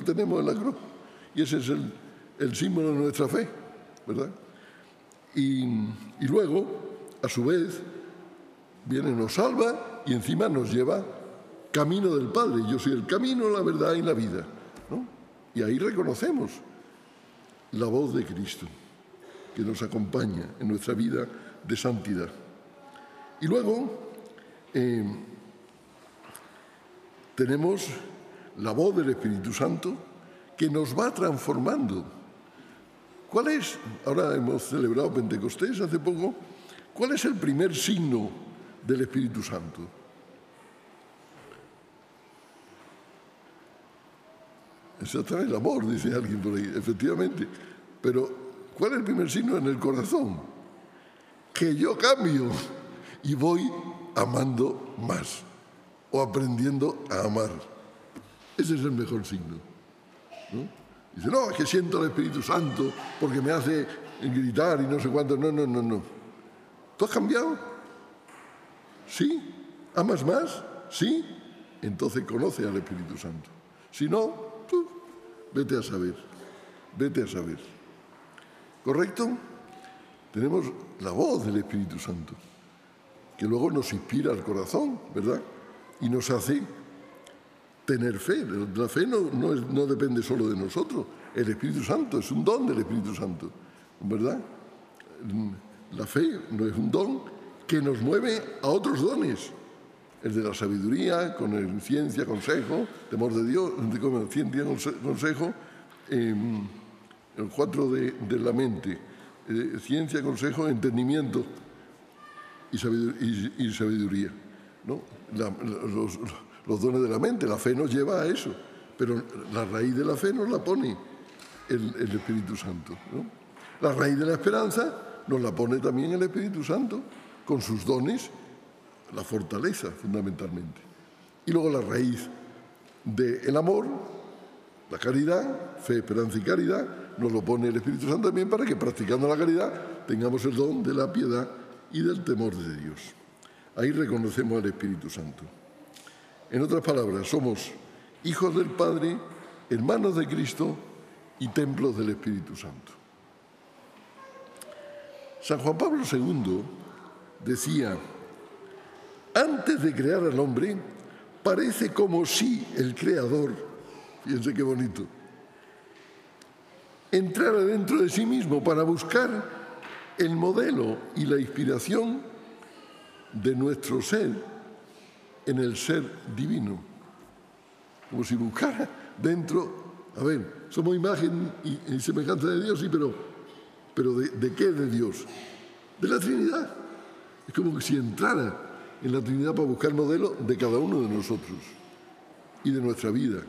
tenemos en la cruz. Y ese es el símbolo de nuestra fe, ¿verdad? Y luego, a su vez, viene, nos salva y encima nos lleva camino del Padre. Yo soy el camino, la verdad y la vida, ¿no? Y ahí reconocemos la voz de Cristo, que nos acompaña en nuestra vida de santidad. Y luego tenemos la voz del Espíritu Santo que nos va transformando. ¿Cuál es? Ahora hemos celebrado Pentecostés hace poco. ¿Cuál es el primer signo del Espíritu Santo? Exactamente, el amor, dice alguien por ahí, efectivamente. Pero, ¿cuál es el primer signo en el corazón? Que yo cambio y voy amando más o aprendiendo a amar. Ese es el mejor signo, ¿no? Dice, no, es que siento el Espíritu Santo porque me hace gritar y no sé cuánto. No. ¿Tú has cambiado? ¿Sí? ¿Amas más? ¿Sí? Entonces conoce al Espíritu Santo. Si no, vete a saber. ¿Correcto? Tenemos la voz del Espíritu Santo, que luego nos inspira al corazón, ¿verdad? Y nos hace tener fe. La fe no depende solo de nosotros. El Espíritu Santo es un don del Espíritu Santo, ¿verdad? La fe no es un don que nos mueve a otros dones. El de la sabiduría, con el ciencia, consejo, temor de Dios, ciencia, consejo, el 4 de la mente, ciencia, consejo, entendimiento y sabiduría, ¿no? Los dones de la mente, la fe nos lleva a eso, pero la raíz de la fe nos la pone el Espíritu Santo, ¿no? La raíz de la esperanza nos la pone también el Espíritu Santo, con sus dones, la fortaleza fundamentalmente. Y luego la raíz del amor, la caridad, fe, esperanza y caridad, nos lo pone el Espíritu Santo también para que practicando la caridad tengamos el don de la piedad y del temor de Dios. Ahí reconocemos al Espíritu Santo. En otras palabras, somos hijos del Padre, hermanos de Cristo y templos del Espíritu Santo. San Juan Pablo II decía, antes de crear al hombre, parece como si el Creador, fíjense qué bonito, entrara dentro de sí mismo para buscar el modelo y la inspiración de nuestro ser en el ser divino. Como si buscara dentro, somos imagen y semejanza de Dios, sí, pero ¿de qué de Dios? De la Trinidad. Es como que si entrara en la Trinidad para buscar modelo de cada uno de nosotros y de nuestra vida.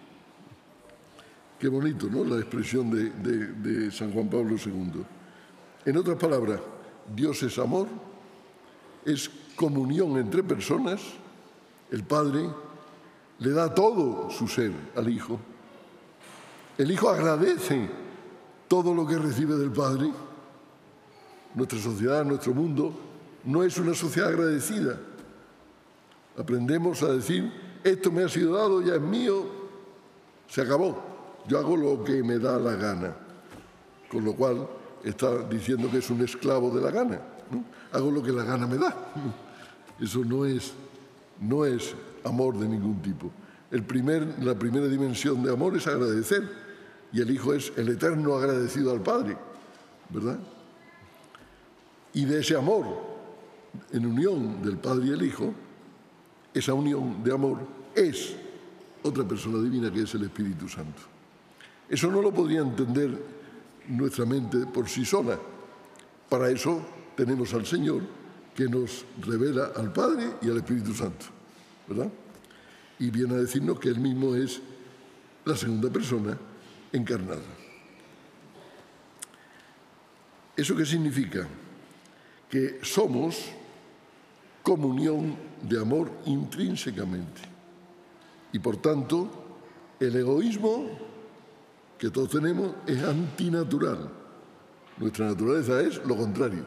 Qué bonito, ¿no? La expresión de San Juan Pablo II. En otras palabras, Dios es amor, es comunión entre personas. El Padre le da todo su ser al Hijo. El Hijo agradece todo lo que recibe del Padre. Nuestra sociedad, nuestro mundo, no es una sociedad agradecida. Aprendemos a decir, esto me ha sido dado, ya es mío, se acabó. Yo hago lo que me da la gana. Con lo cual está diciendo que es un esclavo de la gana, ¿no? Hago lo que la gana me da. Eso no es amor de ningún tipo. La primera dimensión de amor es agradecer. Y el Hijo es el eterno agradecido al Padre, ¿verdad? Y de ese amor, en unión del Padre y el Hijo, esa unión de amor es otra persona divina que es el Espíritu Santo. Eso no lo podría entender nuestra mente por sí sola. Para eso tenemos al Señor que nos revela al Padre y al Espíritu Santo, ¿verdad? Y viene a decirnos que Él mismo es la segunda persona encarnada. ¿Eso qué significa? Que somos comunión de amor intrínsecamente. Y por tanto, el egoísmo que todos tenemos es antinatural. Nuestra naturaleza es lo contrario.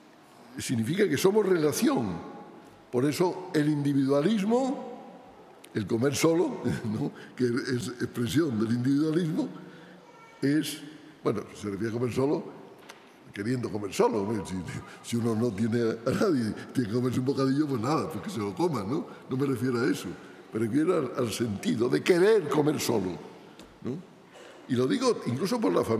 Significa que somos relación. Por eso el individualismo El comer solo, ¿no?, que es expresión del individualismo, es, bueno, se refiere a comer solo, queriendo comer solo. Si uno no tiene a nadie, tiene que comerse un bocadillo, pues nada, pues que se lo coma, ¿no? No me refiero a eso, me refiero al sentido de querer comer solo, ¿no? Y lo digo incluso por la familia.